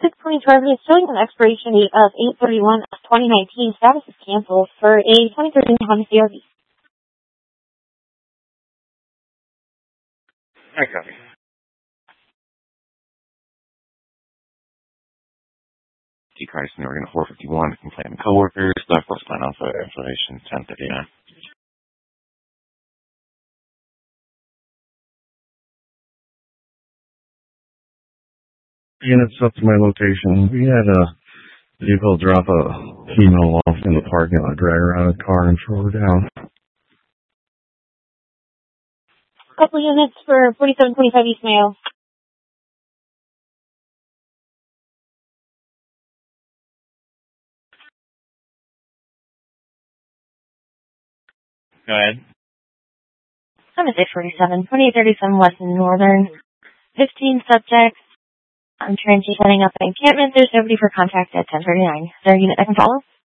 620 is showing an expiration date of 8/31/2019. Status is canceled for a 2013 Honda CRV. I copy. T. Carson, Oregon 451, complaining coworkers, Dark Horse Plan Alpha, information 1039. Units up to my location. We had a vehicle drop a female off in the parking lot, drag her out of the car and throw her down. Couple units for 4725 East Mayo. Go ahead. 7647, 2837 West and Northern. 15 subjects. I'm transitioning up an encampment. There's nobody for contact at 1039. Is there a unit I can follow?